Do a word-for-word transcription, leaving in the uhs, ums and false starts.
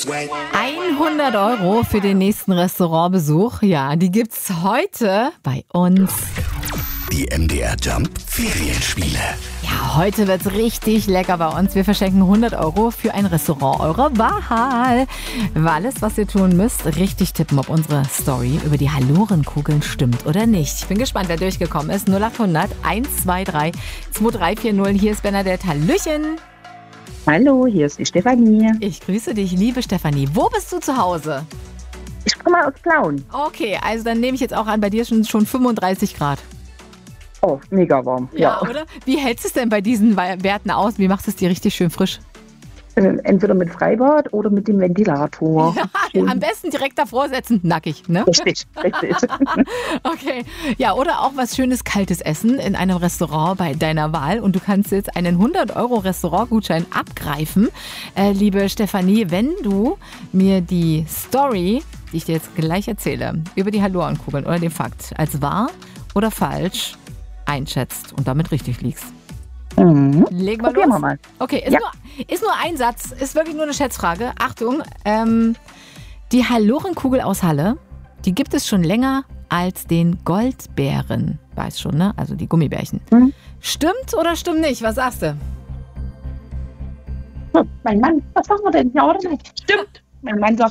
hundert Euro für den nächsten Restaurantbesuch. Ja, die gibt's heute bei uns. Die M D R Jump Ferienspiele. Ja, heute wird's richtig lecker bei uns. Wir verschenken hundert Euro für ein Restaurant eurer Wahl. Alles, was ihr tun müsst, richtig tippen, ob unsere Story über die Hallorenkugeln stimmt oder nicht. Ich bin gespannt, wer durchgekommen ist. null acht hundert eins zwei drei zwei drei vier null. Hier ist Bernadette. Hallöchen. Hallo, hier ist die Stefanie. Ich grüße dich, liebe Stefanie. Wo bist du zu Hause? Ich komme aus Plauen. Okay, also dann nehme ich jetzt auch an, bei dir schon, schon fünfunddreißig Grad. Oh, mega warm. Ja, Ja, oder? Wie hältst du es denn bei diesen Werten aus? Wie machst du es dir richtig schön frisch? Ähm, Entweder mit Freibad oder mit dem Ventilator. Ja, am besten direkt davor setzen, nackig, ne? Richtig, richtig. Okay, ja, oder auch was schönes kaltes Essen in einem Restaurant bei deiner Wahl und du kannst jetzt einen hundert Euro Restaurantgutschein abgreifen. Äh, liebe Stefanie, wenn du mir die Story, die ich dir jetzt gleich erzähle, über die Hallorenkugeln oder den Fakt als wahr oder falsch einschätzt und damit richtig liegst. Mhm. Legen wir Probieren los. wir mal. Okay, ist, Ja. nur, ist nur ein Satz, ist wirklich nur eine Schätzfrage. Achtung, ähm, die Hallorenkugel aus Halle, die gibt es schon länger als den Goldbären. Weiß schon, ne? Also die Gummibärchen. Mhm. Stimmt oder stimmt nicht? Was sagst du? Hm, Mein Mann, was sagen wir denn? Ja oder nicht? Stimmt. Mein Mann sagt